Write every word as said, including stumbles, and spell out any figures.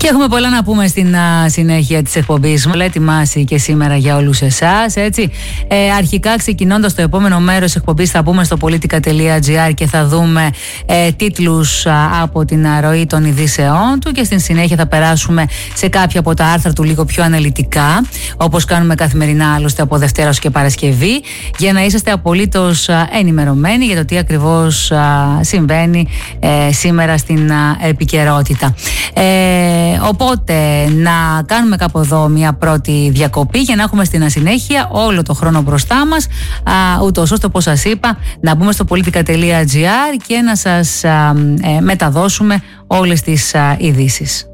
Και έχουμε πολλά να πούμε στην α, συνέχεια της εκπομπής. Πολλά ετοιμάσει και σήμερα για όλους εσάς, έτσι. Ε, αρχικά, ξεκινώντας το επόμενο μέρος της εκπομπής, θα μπούμε στο politica τελεία gr και θα δούμε ε, τίτλους α, από την ροή των ειδήσεών του, και στην συνέχεια θα περάσουμε σε κάποια από τα άρθρα του λίγο πιο αναλυτικά, όπως κάνουμε καθημερινά άλλωστε από Δευτέρα και Παρασκευή, για να είσαστε απολύτως α, ενημερωμένοι για το τι ακριβώς α, συμβαίνει ε, σήμερα στην α, επικαιρότητα. Ε, Οπότε να κάνουμε κάπου εδώ μια πρώτη διακοπή για να έχουμε στην συνέχεια όλο το χρόνο μπροστά μας, ούτως ώστε, όπως σας είπα, να μπούμε στο politica τελεία gr και να σας α, ε, μεταδώσουμε όλες τις ειδήσεις.